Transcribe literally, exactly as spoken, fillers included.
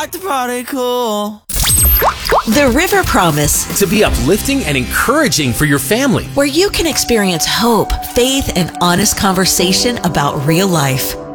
like to party cool. The River Promise, To be uplifting and encouraging for your family. where you can experience hope, faith, and honest conversation about real life.